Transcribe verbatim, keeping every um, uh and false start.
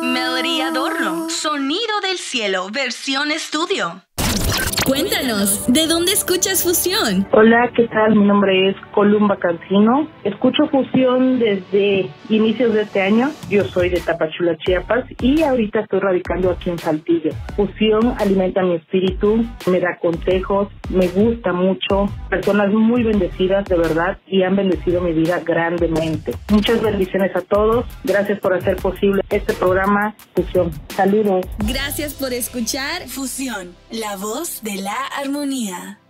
Melody Adorno, Sonido del Cielo, versión estudio. Cuéntanos, ¿de dónde escuchas Fusión? Hola, ¿qué tal? Mi nombre es Columba Cancino. Escucho Fusión desde inicios de este año. Yo soy de Tapachula, Chiapas, y ahorita estoy radicando aquí en Saltillo. Fusión alimenta mi espíritu, me da consejos, me gusta mucho. Personas muy bendecidas, de verdad, y han bendecido mi vida grandemente. Muchas bendiciones a todos. Gracias por hacer posible este programa Fusión. Saludos. Gracias por escuchar Fusión, la voz de la armonía.